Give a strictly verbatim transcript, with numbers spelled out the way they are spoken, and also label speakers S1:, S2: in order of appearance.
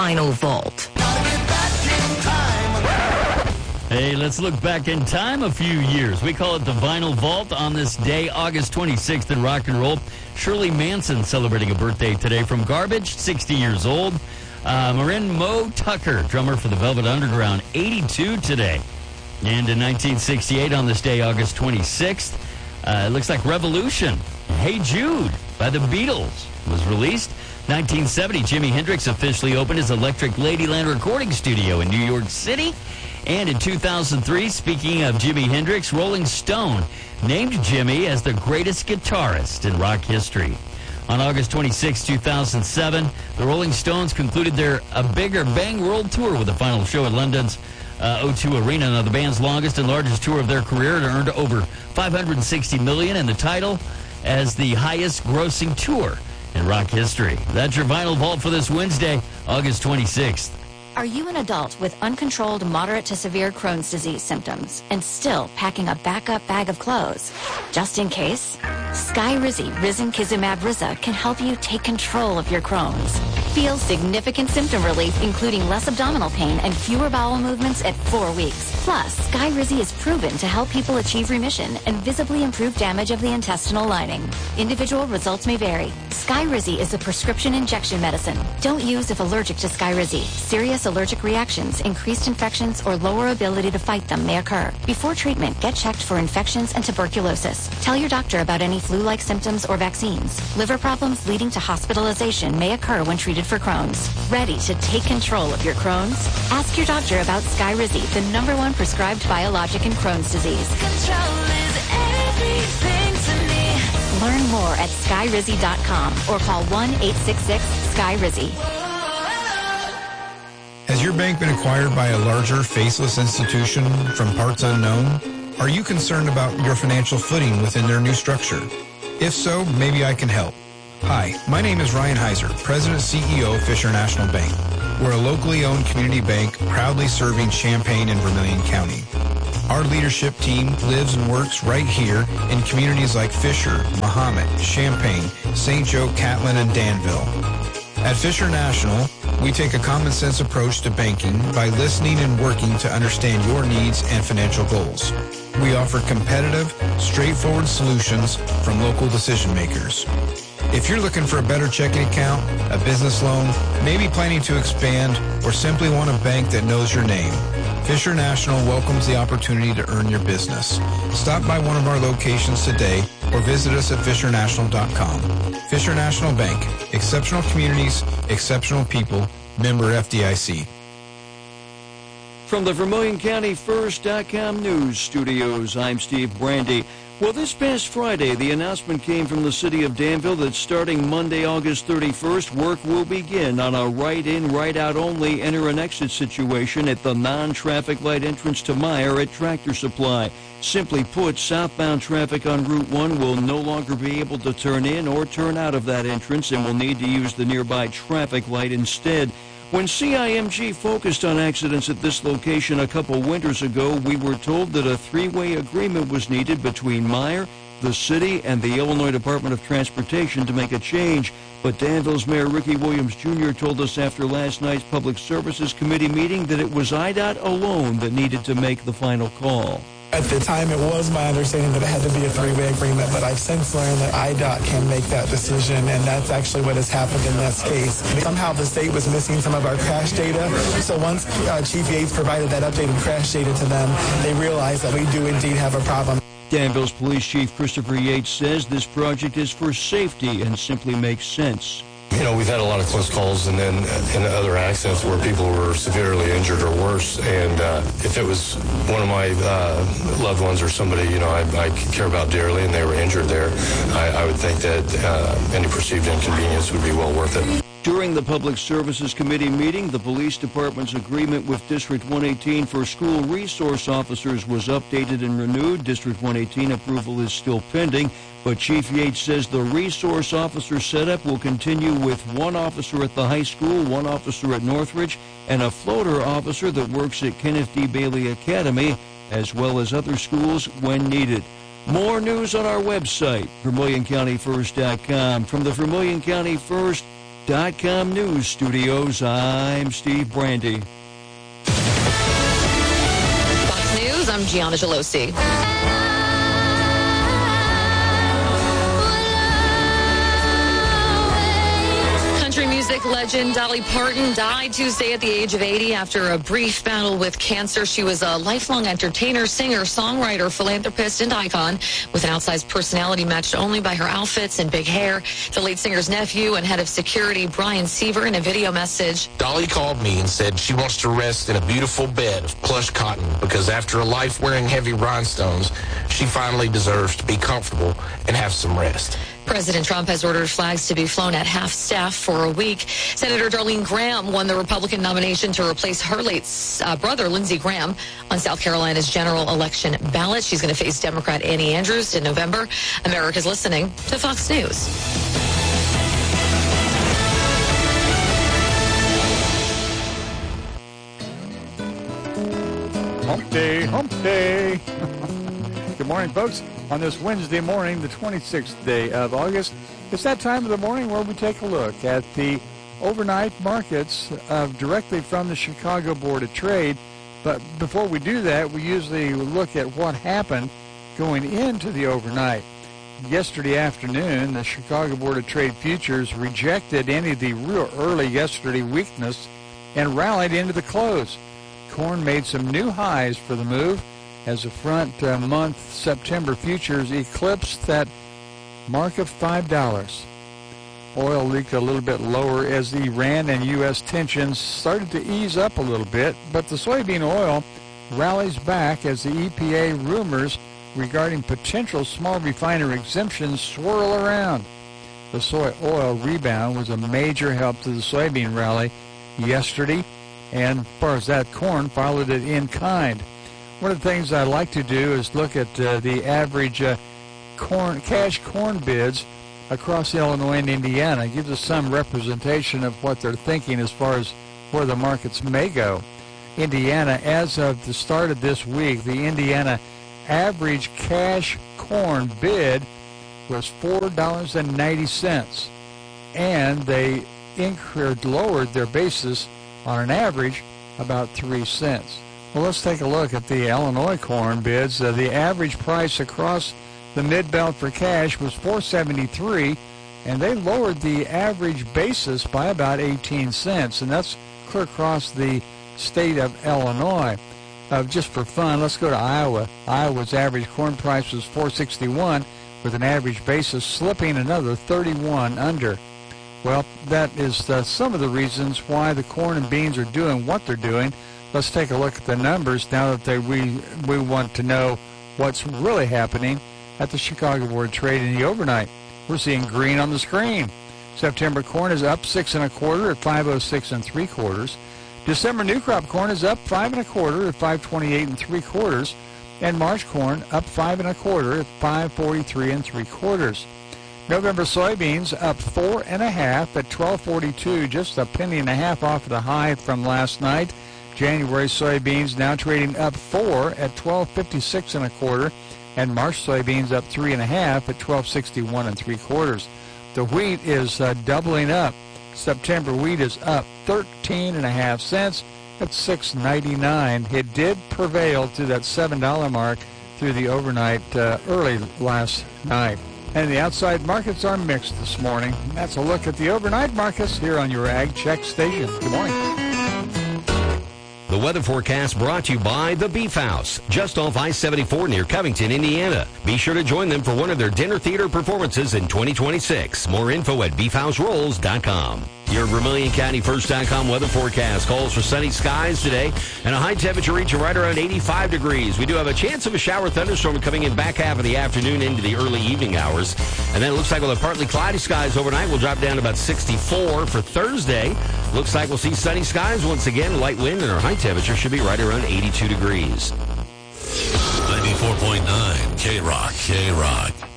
S1: Vinyl Vault.
S2: Hey, let's look back in time a few years. We call it the Vinyl Vault on this day, August twenty-sixth in rock and roll. Shirley Manson celebrating a birthday today from Garbage, sixty years old. Uh, Marin Mo Tucker, drummer for the Velvet Underground, eighty-two today. And in nineteen sixty-eight on this day, August twenty-sixth, uh, it looks like Revolution, Hey Jude by the Beatles was released. nineteen seventy, Jimi Hendrix officially opened his Electric Ladyland recording studio in New York City. And in two thousand three, speaking of Jimi Hendrix, Rolling Stone named Jimi as the greatest guitarist in rock history. On August twenty-sixth, two thousand seven, the Rolling Stones concluded their A Bigger Bang World Tour with a final show at London's uh, O two Arena. Now, the band's longest and largest tour of their career, it earned over five hundred sixty million dollars and the title as the highest grossing tour in rock history. That's your Vinyl Vault for this Wednesday, August twenty-sixth.
S3: Are you an adult with uncontrolled moderate to severe Crohn's disease symptoms and still packing a backup bag of clothes? Just in case, Skyrizi Risankizumab Riza can help you take control of your Crohn's. Feel significant symptom relief, including less abdominal pain and fewer bowel movements at four weeks. Plus, Skyrizi is proven to help people achieve remission and visibly improve damage of the intestinal lining. Individual results may vary. Skyrizi is a prescription injection medicine. Don't use if allergic to Skyrizi. Serious allergic reactions, increased infections, or lower ability to fight them may occur. Before treatment, get checked for infections and tuberculosis. Tell your doctor about any flu-like symptoms or vaccines. Liver problems leading to hospitalization may occur when treated for Crohn's. Ready to take control of your Crohn's? Ask your doctor about Skyrizi, the number one prescribed biologic in Crohn's disease.
S4: Control is everything to me.
S3: Learn more at skyrizi dot com or call one eight six six Skyrizi.
S5: Has your bank been acquired by a larger, faceless institution from parts unknown? Are you concerned about your financial footing within their new structure? If so, maybe I can help. Hi, my name is Ryan Heiser, President and C E O of Fisher National Bank. We're a locally owned community bank proudly serving Champaign and Vermilion County. Our leadership team lives and works right here in communities like Fisher, Mahomet, Champaign, Saint Joe, Catlin, and Danville. At Fisher National, we take a common sense approach to banking by listening and working to understand your needs and financial goals. We offer competitive, straightforward solutions from local decision makers. If you're looking for a better checking account, a business loan, maybe planning to expand, or simply want a bank that knows your name, Fisher National welcomes the opportunity to earn your business. Stop by one of our locations today or visit us at fisher national dot com. Fisher National Bank, exceptional communities, exceptional people, member F D I C.
S6: From the Vermilion County First dot com news studios, I'm Steve Brandy. Well, this past Friday, the announcement came from the city of Danville that starting Monday, August thirty-first, work will begin on a right-in, right-out only enter and exit situation at the non-traffic light entrance to Meyer at Tractor Supply. Simply put, southbound traffic on Route one will no longer be able to turn in or turn out of that entrance and will need to use the nearby traffic light instead. When C I M G focused on accidents at this location a couple winters ago, we were told that a three-way agreement was needed between Meyer, the city, and the Illinois Department of Transportation to make a change. But Danville's Mayor Ricky Williams Junior told us after last night's Public Services Committee meeting that it was I D O T alone that needed to make the final call.
S7: At the time, it was my understanding that it had to be a three-way agreement, but I've since learned that I D O T can make that decision, and that's actually what has happened in this case. Somehow the state was missing some of our crash data, so once uh, Chief Yates provided that updated crash data to them, they realized that we do indeed have a problem.
S6: Danville's Police Chief Christopher Yates says this project is for safety and simply makes sense.
S8: You know, we've had a lot of close calls and then and other accidents where people were severely injured or worse. And uh, if it was one of my uh, loved ones or somebody, you know, I, I care about dearly and they were injured there, I, I would think that uh, any perceived inconvenience would be well worth it.
S6: During the Public Services Committee meeting, the Police Department's agreement with District one eighteen for school resource officers was updated and renewed. District one eighteen approval is still pending, but Chief Yates says the resource officer setup will continue with one officer at the high school, one officer at Northridge, and a floater officer that works at Kenneth D. Bailey Academy, as well as other schools when needed. More news on our website, Vermilion County First dot com. From the Vermilion County First, dot com News Studios, I'm Steve Brandy.
S1: Fox News, I'm Gianna Gelosi. Country music legend Dolly Parton died Tuesday at the age of eighty after a brief battle with cancer. She was a lifelong entertainer, singer, songwriter, philanthropist, and icon with an outsized personality matched only by her outfits and big hair. The late singer's nephew and head of security, Brian Seaver, in a video message.
S9: Dolly called me and said she wants to rest in a beautiful bed of plush cotton because after a life wearing heavy rhinestones, she finally deserves to be comfortable and have some rest.
S1: President Trump has ordered flags to be flown at half staff for a week. Senator Darlene Graham won the Republican nomination to replace her late uh, brother, Lindsey Graham, on South Carolina's general election ballot. She's going to face Democrat Annie Andrews in November. America's listening to Fox News.
S10: Hump day, hump day. Good morning, folks. On this Wednesday morning, the twenty-sixth day of August, it's that time of the morning where we take a look at the overnight markets uh, directly from the Chicago Board of Trade. But before we do that, we usually look at what happened going into the overnight. Yesterday afternoon, the Chicago Board of Trade futures rejected any of the real early yesterday weakness and rallied into the close. Corn made some new highs for the move as the front uh, month September futures eclipsed that mark of five dollars. Oil leaked a little bit lower as the Iran and U S tensions started to ease up a little bit, but the soybean oil rallies back as the E P A rumors regarding potential small refiner exemptions swirl around. The soy oil rebound was a major help to the soybean rally yesterday, and as far as that, corn followed it in kind. One of the things I like to do is look at uh, the average uh, corn cash corn bids across Illinois and Indiana. It gives us some representation of what they're thinking as far as where the markets may go. Indiana, as of the start of this week, the Indiana average cash corn bid was four dollars and ninety cents, and they increased, lowered their basis on an average about three cents. Well, let's take a look at the Illinois corn bids. Uh, the average price across the mid-belt for cash was four seventy-three, and they lowered the average basis by about eighteen cents, and that's clear across the state of Illinois. Uh, just for fun, let's go to Iowa. Iowa's average corn price was four sixty-one, with an average basis slipping another thirty-one under. Well, that is uh, some of the reasons why the corn and beans are doing what they're doing. Let's take a look at the numbers now that they, we we want to know what's really happening at the Chicago Board of Trade in the overnight. We're seeing green on the screen. September corn is up six and a quarter at five oh six and three quarters. December new crop corn is up five and a quarter at five twenty-eight and three quarters, and March corn up five and a quarter at five forty-three and three quarters. November soybeans up four and a half at twelve forty-two, just a penny and a half off of the high from last night. January soybeans now trading up four at twelve fifty-six and a quarter, and March soybeans up three and a half at twelve sixty-one and three quarters. The wheat is uh, doubling up. September wheat is up thirteen and a half cents at six ninety-nine. It did prevail to that seven dollar mark through the overnight uh, early last night. And the outside markets are mixed this morning. That's a look at the overnight markets here on your Ag Check station. Good morning.
S11: The weather forecast brought to you by The Beef House, just off I seventy-four near Covington, Indiana. Be sure to join them for one of their dinner theater performances in twenty twenty-six. More info at beef house rolls dot com. Your Vermilion County First dot com weather forecast calls for sunny skies today and a high temperature reaching right around eighty-five degrees. We do have a chance of a shower thunderstorm coming in back half of the afternoon into the early evening hours. And then it looks like with a partly cloudy skies overnight, we'll drop down to about sixty-four for Thursday. Looks like we'll see sunny skies once again, light wind, and our high temperature should be right around eighty-two degrees.
S12: ninety-four point nine K-Rock, K-Rock.